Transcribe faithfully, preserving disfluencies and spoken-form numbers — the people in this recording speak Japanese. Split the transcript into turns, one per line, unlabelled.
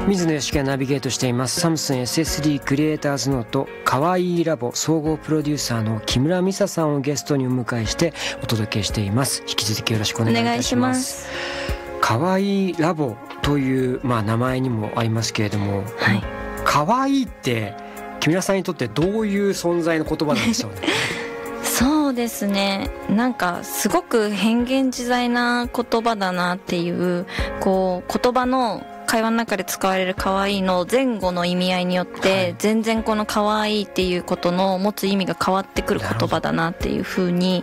水野良樹がナビゲートしていますサムスン エスエスディー クリエイターズノートかわいいラボ総合プロデューサーの木村美沙さんをゲストにお迎えしてお届けしています。引き続きよろしくお願いいたします。かわいいラボという、まあ、名前にもありますけれども、はい、かわいいって木村さんにとってどういう存在の言葉なんでしょうね。
そうですね、なんかすごく変幻自在な言葉だなっていう、こう言葉の会話の中で使われる可愛いの前後の意味合いによって全然この可愛いっていうことの持つ意味が変わってくる言葉だなっていう風に